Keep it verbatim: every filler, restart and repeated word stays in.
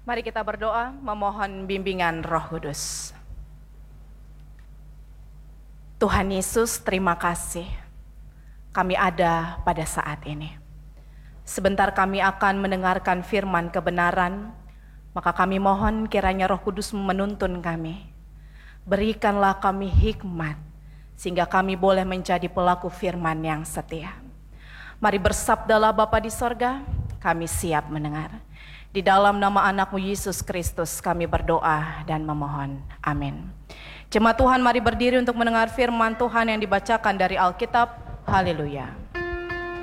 Mari kita berdoa memohon bimbingan Roh Kudus. Tuhan Yesus, terima kasih kami ada pada saat ini. Sebentar kami akan mendengarkan firman kebenaran, maka kami mohon kiranya Roh Kudus menuntun kami. Berikanlah kami hikmat, sehingga kami boleh menjadi pelaku firman yang setia. Mari bersabdalah Bapa di sorga, kami siap mendengar. Di dalam nama anakmu Yesus Kristus kami berdoa dan memohon. Amin. Jemaat Tuhan, mari berdiri untuk mendengar firman Tuhan yang dibacakan dari Alkitab. Haleluya.